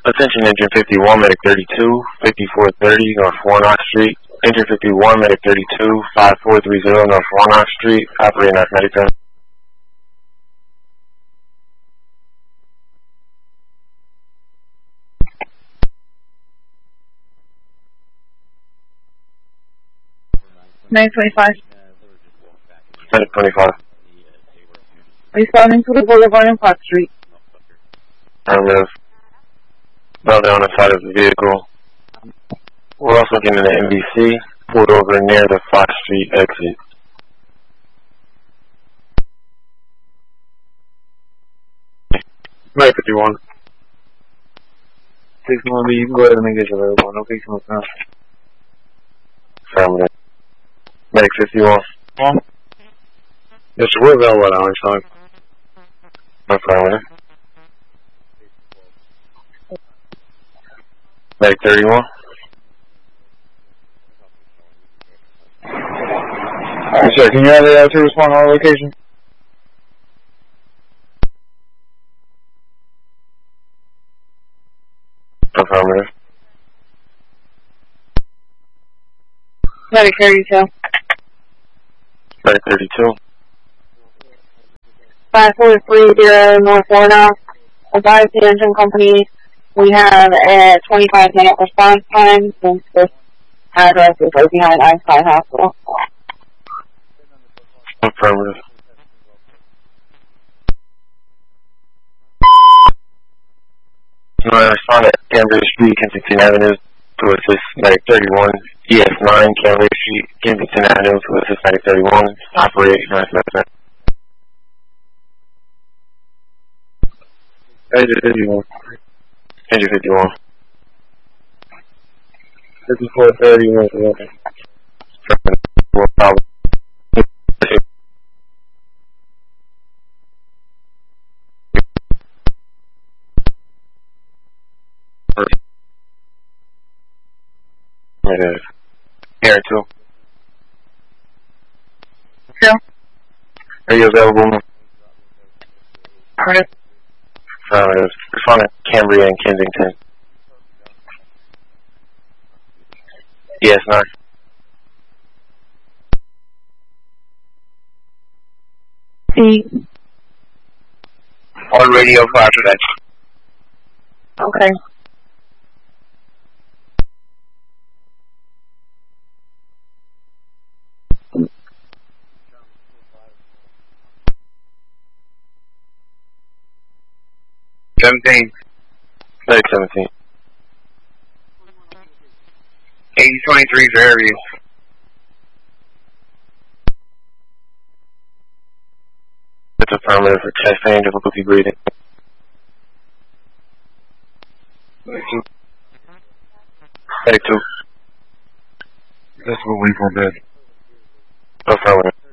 Attention engine 51, medic 32, 5430 North Warnock Street. Engine 51, medic 32, 5430 North Warnock Street. Operating as medic 10. Medic 25. Medic 25. Responding to the Boulevard and Park Street. Affirmative. Fell down the side of the vehicle. We're also getting an NBC. Pulled over near the Fox Street exit. Medic 51. 6-1, you can go ahead and engage available. No case no time. Affirmative. Medic 51. Yes, sir, we're available at Orange time. Affirmative. Medic 31. Alright, sir, can you have the to respond to our location? Affirmative. Medic 32. Medic 32. 5430 North Warnock. Advise the engine company. We have a 25-minute response time since this address is right behind Einstein Hospital. Affirmative. I respond at Cambridge Street, Kensington Avenue to assist Medic 31, ES9, Cambridge Street, Kensington Avenue to assist Medic 31, operate as medic. Engine 51. Engine 51. 5430 North Warnock. Air 2. Phil? Are you available? Alright. Respond at Cambria and Kensington. ES9. C. On radio flash that. Okay. Medic 17. 8023 Fairview. It's affirmative for chest pain, difficulty breathing. Medic 2. That's what we for bed. Affirmative.